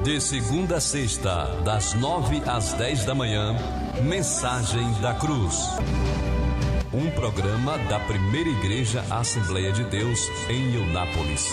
De segunda a sexta, das 9 às 10 da manhã, Mensagem da Cruz. Um programa da Primeira Igreja Assembleia de Deus em Eunápolis.